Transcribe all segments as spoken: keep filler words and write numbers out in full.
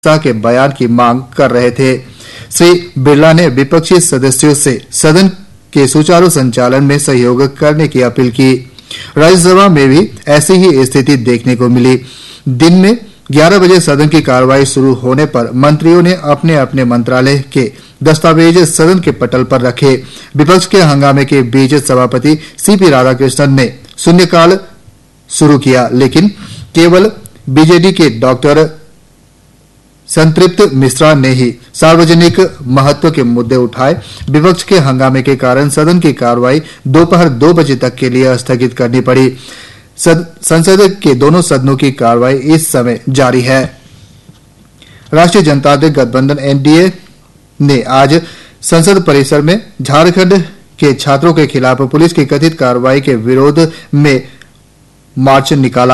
के बयान की मांग कर रहे थे। श्री बिरला ने विपक्षी सदस्यों से सदन के सुचारू संचालन में सहयोग करने की अपील की। राज्यसभा में भी ऐसी ही स्थिति देखने को मिली। दिन में ग्यारह बजे सदन की कार्यवाही शुरू होने पर मंत्रियों ने अपने अपने मंत्रालय के दस्तावेज सदन के पटल पर रखे। विपक्ष के हंगामे के बीच सभापति सीपी राधाकृष्णन ने शून्यकाल शुरू किया, लेकिन केवल बीजेडी के डॉक्टर संतृप्त मिश्रा ने ही सार्वजनिक महत्व के मुद्दे उठाए। विपक्ष के हंगामे के कारण सदन की कार्यवाही दोपहर दो बजे तक के लिए स्थगित करनी पड़ी। संसद के दोनों सदनों की कार्यवाही इस समय जारी है। राष्ट्रीय जनतांत्रिक गठबंधन एनडीए ने आज संसद परिसर में झारखंड के छात्रों के खिलाफ पुलिस की कथित कार्रवाई के विरोध में मार्च निकाला।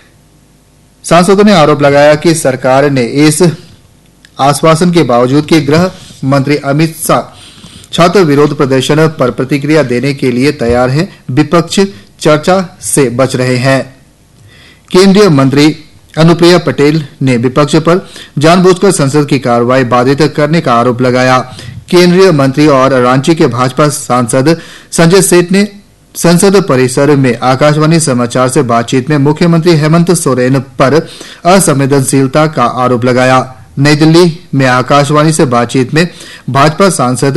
सांसदों ने आरोप लगाया कि सरकार ने इस आश्वासन के बावजूद कि गृह मंत्री अमित शाह छात्र विरोध प्रदर्शन पर प्रतिक्रिया देने के लिए तैयार है, विपक्ष चर्चा से बच रहे हैं। केंद्रीय मंत्री अनुप्रिया पटेल ने विपक्ष पर जानबूझकर संसद की कार्रवाई बाधित करने का आरोप लगाया। केंद्रीय मंत्री और रांची के भाजपा सांसद संजय सेठ ने संसद परिसर में आकाशवाणी समाचार से बातचीत में मुख्यमंत्री हेमंत सोरेन पर असंवेदनशीलता का आरोप लगाया। नई दिल्ली में आकाशवाणी से बातचीत में भाजपा सांसद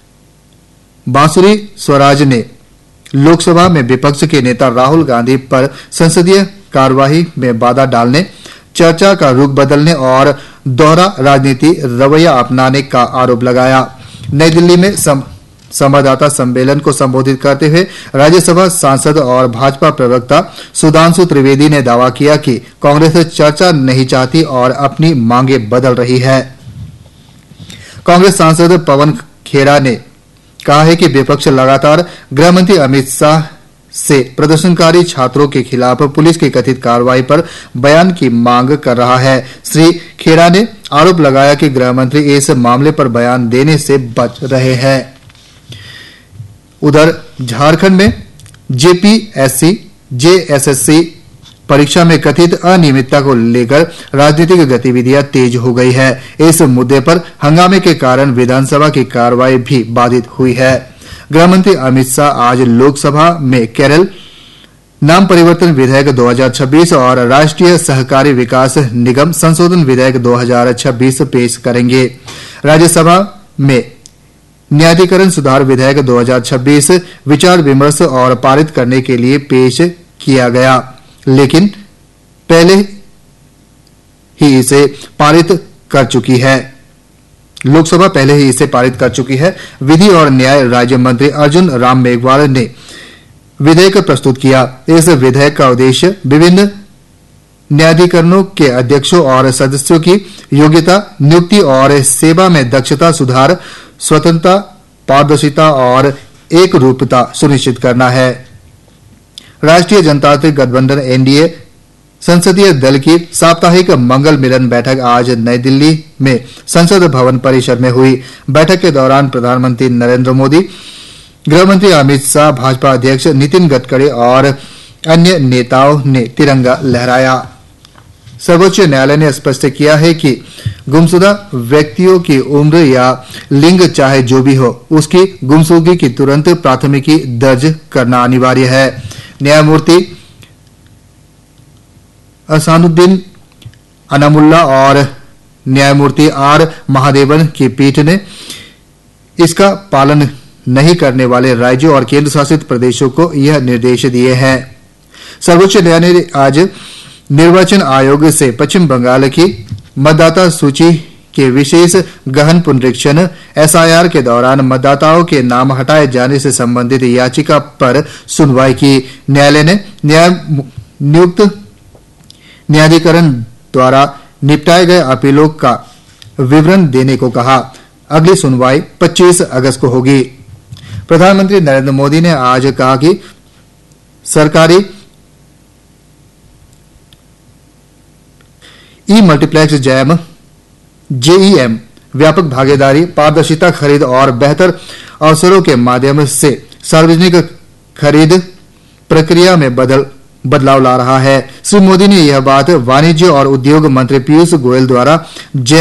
बांसुरी स्वराज ने लोकसभा में विपक्ष के नेता राहुल गांधी पर संसदीय कार्यवाही में बाधा डालने, चर्चा का रुख बदलने और दोहरा राजनीति रवैया अपनाने का आरोप लगाया। नई दिल्ली में सम संवाददाता सम्मेलन को संबोधित करते हुए राज्यसभा सांसद और भाजपा प्रवक्ता सुधांशु त्रिवेदी ने दावा किया कि कांग्रेस चर्चा नहीं चाहती और अपनी मांगे बदल रही है। कांग्रेस सांसद पवन खेड़ा ने कहा है कि विपक्ष लगातार गृहमंत्री अमित शाह से प्रदर्शनकारी छात्रों के खिलाफ पुलिस की कथित कार्रवाई पर बयान की मांग कर रहा है। श्री खेड़ा ने आरोप लगाया कि गृहमंत्री इस मामले पर बयान देने से बच रहे हैं। उधर झारखंड में जेपीएससी जेएसएससी परीक्षा में कथित अनियमितता को लेकर राजनीतिक गतिविधियां तेज हो गई है। इस मुद्दे पर हंगामे के कारण विधानसभा की कार्यवाही भी बाधित हुई है। गृहमंत्री अमित शाह आज लोकसभा में केरल नाम परिवर्तन विधेयक दो हज़ार छब्बीस और राष्ट्रीय सहकारी विकास निगम संशोधन विधेयक दो हज़ार छब्बीस पेश करेंगे। राज्यसभा में न्यायाधिकरण सुधार विधेयक दो हज़ार छब्बीस विचार विमर्श और पारित करने के लिए पेश किया गया, लेकिन पहले ही इसे पारित कर चुकी है। लोकसभा पहले ही इसे पारित कर चुकी है। विधि और न्याय राज्य मंत्री अर्जुन राम मेघवाल ने विधेयक प्रस्तुत किया। इस विधेयक का उद्देश्य विभिन्न न्यायाधिकरणों के अध्यक्षों और सदस्यों की योग्यता, नियुक्ति और सेवा में दक्षता सुधार, स्वतंत्रता, पारदर्शिता और एक रूपता सुनिश्चित करना है। राष्ट्रीय जनतांत्रिक गठबंधन एनडीए संसदीय दल की साप्ताहिक मंगल मिलन बैठक आज नई दिल्ली में संसद भवन परिसर में हुई। बैठक के दौरान प्रधानमंत्री नरेंद्र मोदी, गृहमंत्री अमित शाह, भाजपा अध्यक्ष नितिन गडकरी और अन्य नेताओं ने तिरंगा लहराया। सर्वोच्च न्यायालय ने स्पष्ट किया है कि गुमशुदा व्यक्तियों की उम्र या लिंग चाहे जो भी हो, उसकी गुमशुदगी की तुरंत प्राथमिकी दर्ज करना अनिवार्य है। न्यायमूर्ति असानुद्दीन अनामुल्ला और न्यायमूर्ति आर महादेवन की पीठ ने इसका पालन नहीं करने वाले राज्यों और केंद्र शासित प्रदेशों को यह निर्देश दिए हैं। सर्वोच्च न्यायालय ने आज निर्वाचन आयोग से पश्चिम बंगाल की मतदाता सूची के विशेष गहन पुनरीक्षण एसआईआर के दौरान मतदाताओं के नाम हटाए जाने से संबंधित याचिका पर सुनवाई की। न्यायालय ने न्याय नियुक्त न्यायाधिकरण द्वारा निपटाए गए अपीलों का विवरण देने को कहा। अगली सुनवाई पच्चीस अगस्त को होगी। प्रधानमंत्री नरेंद्र मोदी ने आज कहा कि सरकारी ई मल्टीप्लेक्स जैम जेईएम व्यापक भागीदारी, पारदर्शिता, खरीद और बेहतर अवसरों के माध्यम से सार्वजनिक खरीद प्रक्रिया में बदल बदलाव ला रहा है। श्री मोदी ने यह बात वाणिज्य और उद्योग मंत्री पीयूष गोयल द्वारा